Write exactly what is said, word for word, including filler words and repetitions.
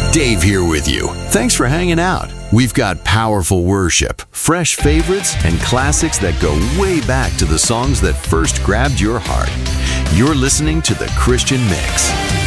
Dave here with you. Thanks for hanging out. We've got powerful worship, fresh favorites, and classics that go way back to the songs that first grabbed your heart. You're listening to The Christian Mix.